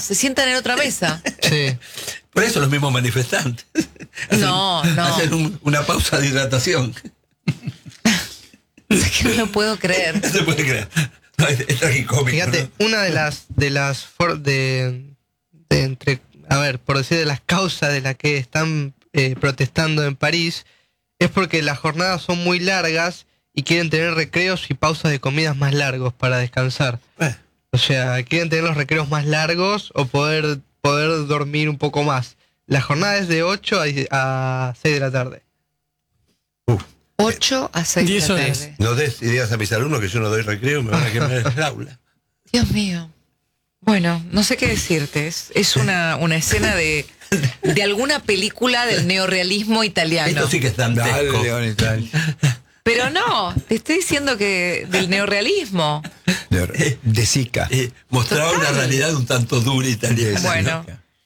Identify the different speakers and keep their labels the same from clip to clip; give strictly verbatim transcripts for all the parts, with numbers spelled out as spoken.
Speaker 1: se sientan en otra mesa.
Speaker 2: Sí.
Speaker 3: Por eso los mismos manifestantes. Hacen,
Speaker 1: No, no.
Speaker 3: Hacen un, una pausa de hidratación.
Speaker 1: Es que no lo puedo creer.
Speaker 3: No se puede creer. No, es, es tragicómico.
Speaker 2: Fíjate,
Speaker 3: ¿no?
Speaker 2: una de las de las for, de, de entre a ver, por decir de las causas de las que están eh, protestando en París es porque las jornadas son muy largas y quieren tener recreos y pausas de comidas más largos para descansar.
Speaker 3: Eh.
Speaker 2: O sea, quieren tener los recreos más largos o poder poder dormir un poco más. La jornada es de ocho a seis de la tarde.
Speaker 3: Uf.
Speaker 1: ocho a seis de la tarde.
Speaker 3: No des ideas a mis alumnos que yo no doy recreo, me van a quemar el aula.
Speaker 1: Dios mío. Bueno, no sé qué decirte. Es, es una, una escena de, de alguna película del neorrealismo italiano.
Speaker 3: Esto sí que es dantesco.
Speaker 1: Pero no, te estoy diciendo que del neorrealismo.
Speaker 4: De, de Zika.
Speaker 3: Eh, mostraba
Speaker 1: Total.
Speaker 3: una realidad un tanto dura italiana.
Speaker 1: Bueno.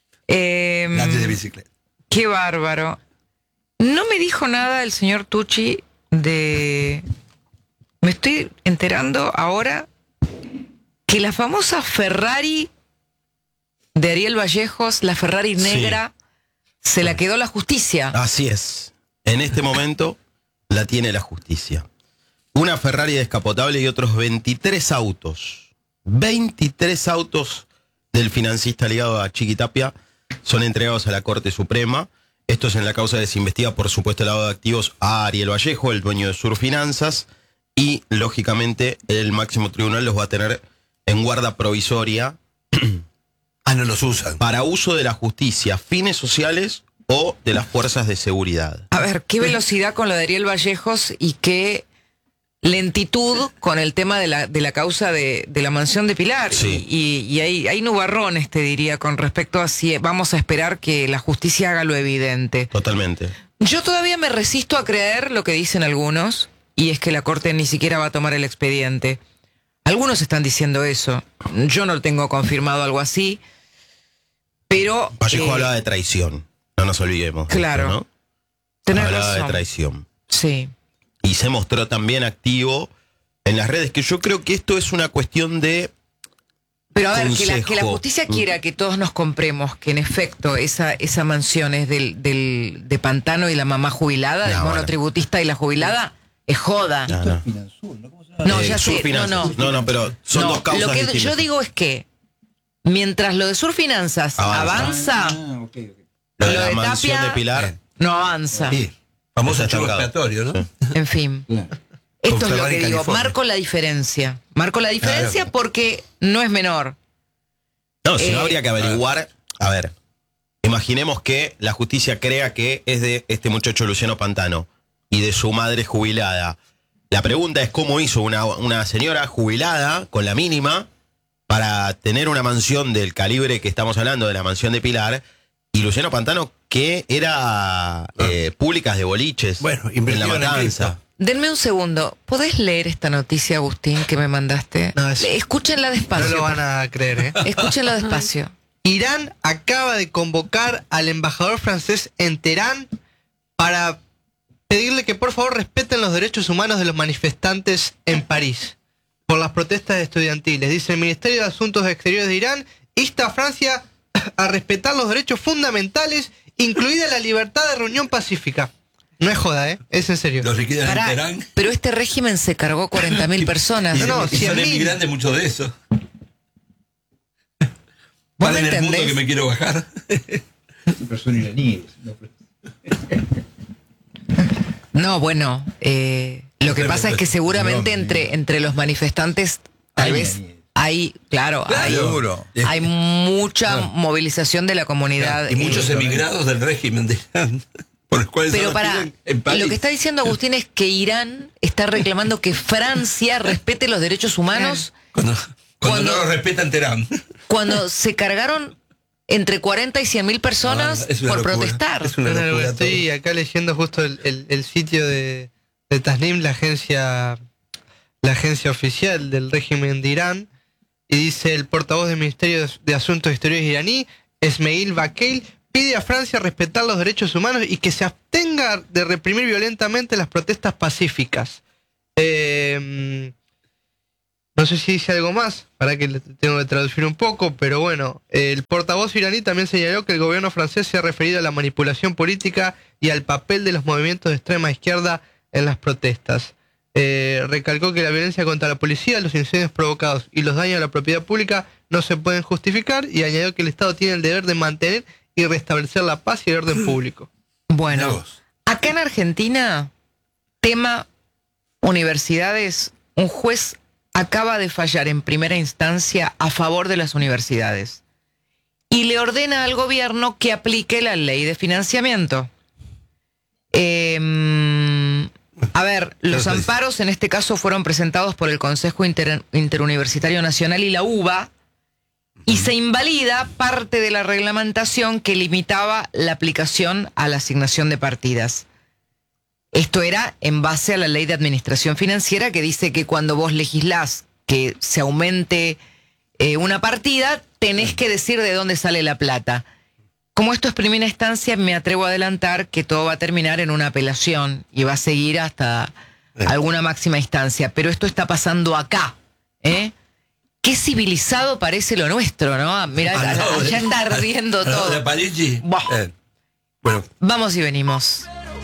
Speaker 1: Eh,
Speaker 3: Antes de bicicleta.
Speaker 1: Qué bárbaro. No me dijo nada el señor Tucci de... Me estoy enterando ahora que la famosa Ferrari de Ariel Vallejos, la Ferrari negra, sí, se la quedó la justicia.
Speaker 5: Así es. En este momento la tiene la justicia. Una Ferrari descapotable y otros veintitrés autos. veintitrés autos del financista ligado a Chiquitapia son entregados a la Corte Suprema. Esto es en la causa que se investiga, por supuesto, el lavado de activos a Ariel Vallejo, el dueño de Surfinanzas, y, lógicamente, el máximo tribunal los va a tener en guarda provisoria.
Speaker 3: Ah, no los usan.
Speaker 5: Para uso de la justicia, fines sociales o de las fuerzas de seguridad.
Speaker 1: A ver, qué velocidad con lo de Ariel Vallejos y qué lentitud con el tema de la, de la causa de, de la mansión de Pilar.
Speaker 5: Sí.
Speaker 1: Y, y, y hay, hay nubarrones, te diría, con respecto a si vamos a esperar que la justicia haga lo evidente.
Speaker 5: Totalmente.
Speaker 1: Yo todavía me resisto a creer lo que dicen algunos, y es que la Corte ni siquiera va a tomar el expediente. Algunos están diciendo eso. Yo no lo tengo confirmado algo así, pero...
Speaker 5: Vallejo
Speaker 1: eh,
Speaker 5: hablaba de traición, no nos olvidemos.
Speaker 1: Claro.
Speaker 5: Esto, ¿no?
Speaker 1: tenés
Speaker 5: Hablaba
Speaker 1: razón.
Speaker 5: de traición.
Speaker 1: Sí.
Speaker 5: Y se mostró también activo en las redes, que yo creo que esto es una cuestión de...
Speaker 1: Pero a ver, que la,
Speaker 5: consejo.
Speaker 1: que la justicia quiera que todos nos compremos que en efecto esa, esa mansión es del, del, de Pantano y la mamá jubilada,
Speaker 5: No,
Speaker 1: del
Speaker 5: bueno.
Speaker 1: monotributista y la jubilada, es joda.
Speaker 5: No, no.
Speaker 1: No,
Speaker 5: Eh,
Speaker 1: ya sé, no,
Speaker 5: Surfinanzas.
Speaker 1: no.
Speaker 5: No, no, pero son
Speaker 1: No,
Speaker 5: dos causas
Speaker 1: lo que
Speaker 5: distintas.
Speaker 1: yo digo es que mientras lo de Surfinanzas
Speaker 5: Avanza.
Speaker 1: avanza,
Speaker 4: Ah, ok, ok.
Speaker 5: Lo de
Speaker 1: lo
Speaker 5: la
Speaker 1: de
Speaker 5: mansión
Speaker 1: Tapia-
Speaker 5: de Pilar.
Speaker 1: no avanza.
Speaker 3: Sí. Famoso
Speaker 5: Está
Speaker 3: chivo
Speaker 5: estancado.
Speaker 3: expiatorio, ¿no?
Speaker 5: Sí.
Speaker 1: En fin.
Speaker 4: Claro.
Speaker 1: Esto
Speaker 3: Con
Speaker 1: es lo
Speaker 3: Ferrari
Speaker 1: que
Speaker 3: en
Speaker 1: digo.
Speaker 3: California.
Speaker 1: Marco la diferencia. Marco la diferencia
Speaker 3: Claro.
Speaker 1: porque no es menor.
Speaker 5: No, si no
Speaker 1: Eh,
Speaker 5: habría que averiguar. A ver, imaginemos que la justicia crea que es de este muchacho Luciano Pantano y de su madre jubilada. La pregunta es cómo hizo una, una señora jubilada con la mínima para tener una mansión del calibre que estamos hablando, de la mansión de Pilar, y Luciano Pantano, que era eh, públicas de boliches
Speaker 3: Bueno,
Speaker 5: en La
Speaker 3: invirtió en
Speaker 5: Matanza.
Speaker 3: Cristo.
Speaker 1: Denme un segundo. ¿Podés leer esta noticia, Agustín, que me mandaste?
Speaker 2: No, es-
Speaker 1: Escúchenla
Speaker 2: No
Speaker 1: despacio.
Speaker 2: lo van a creer, ¿eh?
Speaker 1: Escúchenla despacio.
Speaker 2: Irán acaba de convocar al embajador francés en Teherán para pedirle que por favor respeten los derechos humanos de los manifestantes en París por las protestas estudiantiles. Dice el Ministerio de Asuntos Exteriores de Irán insta a Francia a respetar los derechos fundamentales, incluida la libertad de reunión pacífica. No es joda, ¿eh? Es en serio.
Speaker 3: Los liquidan
Speaker 1: Pará,
Speaker 3: en Teherán.
Speaker 1: pero este régimen se cargó cuarenta mil personas.
Speaker 3: Y,
Speaker 2: No, no,
Speaker 3: y son
Speaker 2: cien mil.
Speaker 3: emigrantes muchos de esos.
Speaker 1: ¿Vos
Speaker 3: ¿Cuál
Speaker 1: me
Speaker 3: en el mundo
Speaker 1: entendés?
Speaker 3: que me quiero bajar?
Speaker 4: Pero son iraníes. No, pero-
Speaker 1: No, bueno, eh, lo que pasa es que seguramente
Speaker 4: No,
Speaker 1: entre, entre los manifestantes tal
Speaker 4: Hay
Speaker 1: vez
Speaker 4: iraníes.
Speaker 1: hay, claro, hay,
Speaker 4: Seguro.
Speaker 1: hay mucha movilización de la comunidad.
Speaker 3: Y muchos
Speaker 1: eh,
Speaker 3: emigrados del régimen de Irán, por los cuales
Speaker 1: Pero
Speaker 3: ahora
Speaker 1: para,
Speaker 3: viven en París.
Speaker 1: lo que está diciendo Agustín es que Irán está reclamando que Francia respete los derechos humanos
Speaker 3: Cuando, cuando,
Speaker 1: Cuando-
Speaker 3: no lo respetan Teherán.
Speaker 1: cuando se cargaron entre cuarenta y cien mil personas
Speaker 3: No, es una
Speaker 1: por
Speaker 3: locura.
Speaker 1: protestar.
Speaker 3: Es una
Speaker 2: No, no,
Speaker 3: locura
Speaker 2: estoy acá leyendo justo el, el- el sitio de, de Tasnim, la agencia, la agencia oficial del régimen de Irán, y dice el portavoz del Ministerio de- de Asuntos Exteriores iraní, Esmail Bakeil, pide a Francia respetar los derechos humanos y que se abstenga de reprimir violentamente las protestas pacíficas. Eh, No sé si dice algo más, para que le tengo que traducir un poco, pero bueno, el portavoz iraní también señaló que el gobierno francés se ha referido a la manipulación política y al papel de los movimientos de extrema izquierda en las protestas. Eh, recalcó que la violencia contra la policía, los incendios provocados y los daños a la propiedad pública no se pueden justificar, y añadió que el Estado tiene el deber de mantener y restablecer la paz y el orden público.
Speaker 1: Bueno, acá en Argentina, tema universidades, un juez acaba de fallar en primera instancia a favor de las universidades y le ordena al gobierno que aplique la ley de financiamiento. Eh, a ver, los amparos en este caso fueron presentados por el Consejo Inter- Interuniversitario Nacional y la U B A, y se invalida parte de la reglamentación que limitaba la aplicación a la asignación de partidas. Esto era en base a la ley de administración financiera, que dice que cuando vos legislás que se aumente eh, una partida, tenés que decir de dónde sale la plata. Como esto es primera instancia, me atrevo a adelantar que todo va a terminar en una apelación y va a seguir hasta alguna máxima instancia. Pero esto está pasando acá, ¿eh? Qué civilizado parece lo nuestro, ¿no? Mirá,
Speaker 3: Ah, no,
Speaker 1: ya
Speaker 3: eh,
Speaker 1: está ardiendo
Speaker 3: ah, no,
Speaker 1: todo.
Speaker 3: de Parigi.
Speaker 1: Buah.
Speaker 3: Eh, bueno.
Speaker 1: Vamos y venimos.